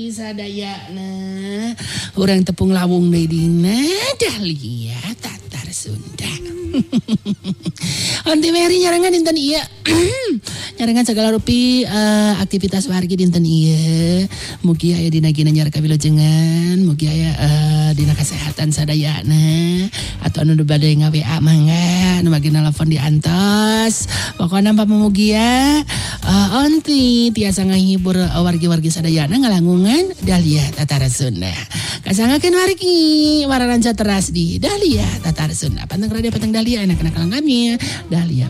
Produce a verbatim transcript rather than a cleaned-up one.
Sadayana orang tepung lawung deui dina Dahlia Tatar Sunda. Onti Mary nyarangan dinten ieu. Nyarangan segala rupi uh, aktivitas wargi dinten ieu. Mugi aya dina gina nyar kawilujengan, mugi aya uh, dina kesehatan sadayana atau anu bade ngawe A mangga, nu bagi nelpon diantos. Pokona pamugia uh, onti tiasa ngahibur uh, wargi-wargi sadayana ngalangungan Dahlia Tatar Sunda. Kasangakeun wargi wararanca teras di Dahlia Tatar Sunda. Panteng radio panteng Dahlia anak-anak lang kami Dahlia